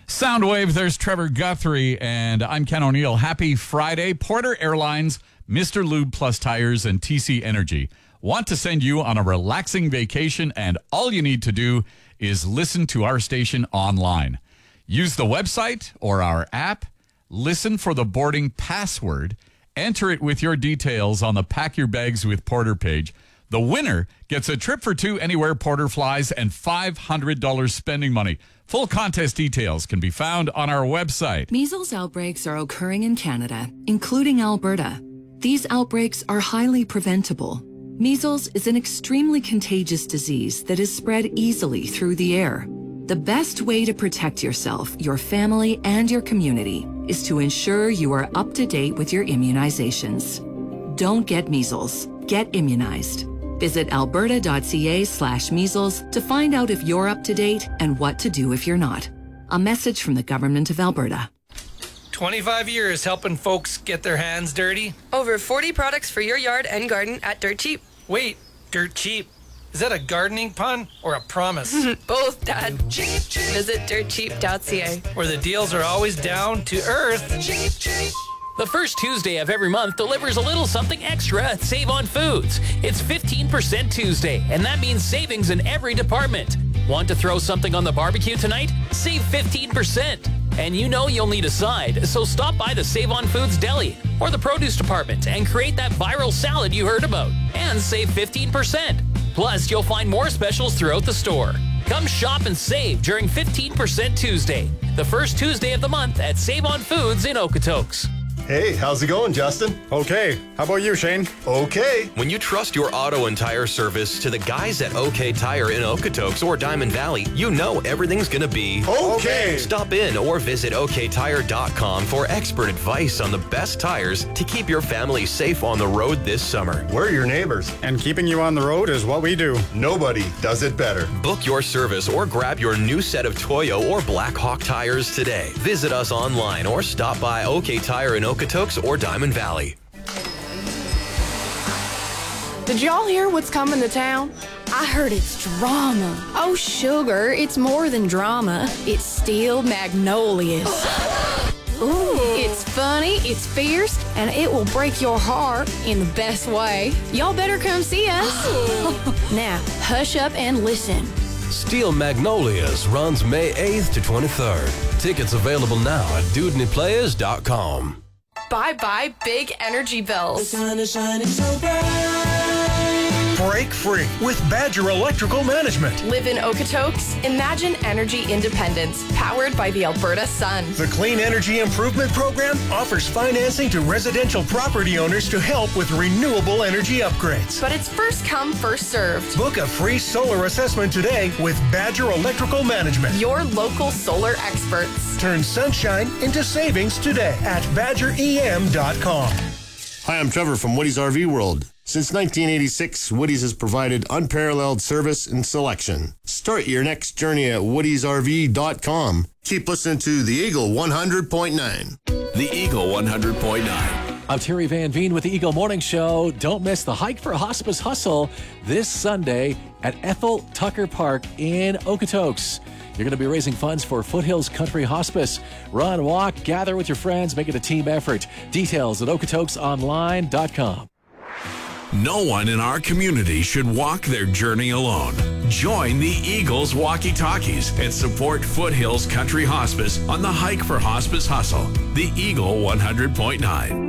Soundwave, there's Trevor Guthrie, and I'm Ken O'Neill. Happy Friday. Porter Airlines, Mr. Lube Plus Tires, and TC Energy want to send you on a relaxing vacation, and all you need to do is listen to our station online. Use the website or our app, listen for the boarding password, enter it with your details on the Pack Your Bags with Porter page. The winner gets a trip for two anywhere Porter flies and $500 spending money. Full contest details can be found on our website. Measles outbreaks are occurring in Canada, including Alberta. These outbreaks are highly preventable. Measles is an extremely contagious disease that is spread easily through the air. The best way to protect yourself, your family, and your community is to ensure you are up to date with your immunizations. Don't get measles. Get immunized. Visit alberta.ca/measles to find out if you're up to date and what to do if you're not. A message from the Government of Alberta. 25 years helping folks get their hands dirty. Over 40 products for your yard and garden at Dirt Cheap. Wait, Dirt Cheap? Is that a gardening pun or a promise? Both, Dad. Visit dirtcheap.ca. Where the deals are always down to earth. The first Tuesday of every month delivers a little something extra at Save on Foods. It's 15% Tuesday, and that means savings in every department. Want to throw something on the barbecue tonight? Save 15%. And you know you'll need a side, so stop by the Save on Foods deli or the produce department and create that viral salad you heard about and save 15%. Plus, you'll find more specials throughout the store. Come shop and save during 15% Tuesday, the first Tuesday of the month at Save on Foods in Okotoks. Hey, how's it going, Justin? Okay. How about you, Shane? Okay. When you trust your auto and tire service to the guys at OK Tire in Okotoks or Diamond Valley, you know everything's going to be okay. Stop in or visit oktire.com for expert advice on the best tires to keep your family safe on the road this summer. We're your neighbors. And keeping you on the road is what we do. Nobody does it better. Book your service or grab your new set of Toyo or Blackhawk tires today. Visit us online or stop by OK Tire in Okotoks or Diamond Valley. Did y'all hear what's coming to town? I heard it's drama. Oh, sugar, it's more than drama. It's Steel Magnolias. Ooh, it's funny, it's fierce, and it will break your heart in the best way. Y'all better come see us. Now, hush up and listen. Steel Magnolias runs May 8th to 23rd. Tickets available now at DudeneyPlayers.com. Bye-bye big energy bills. The sun is shining so bright. Break free with Badger Electrical Management. Live in Okotoks? Imagine energy independence, powered by the Alberta sun. The Clean Energy Improvement Program offers financing to residential property owners to help with renewable energy upgrades. But it's first come, first served. Book a free solar assessment today with Badger Electrical Management. Your local solar experts. Turn sunshine into savings today at badgerem.com. Hi, I'm Trevor from Woody's RV World. Since 1986, Woody's has provided unparalleled service and selection. Start your next journey at woodysrv.com. Keep listening to the Eagle 100.9. The Eagle 100.9. I'm Terry Van Veen with the Eagle Morning Show. Don't miss the Hike for Hospice Hustle this Sunday at Ethel Tucker Park in Okotoks. You're going to be raising funds for Foothills Country Hospice. Run, walk, gather with your friends, make it a team effort. Details at okotoksonline.com. No one in our community should walk their journey alone. Join the Eagles Walkie-Talkies and support Foothills Country Hospice on the Hike for Hospice Hustle. The Eagle 100.9.